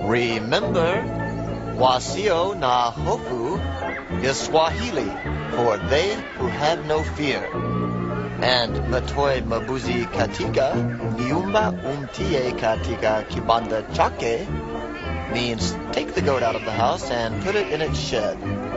Remember, Wasio na Hofu is Swahili for they who have no fear. And Matoi Mabuzi Katika, Nyumba Umtie Katika Kibanda Chake means take the goat out of the house and put it in its shed.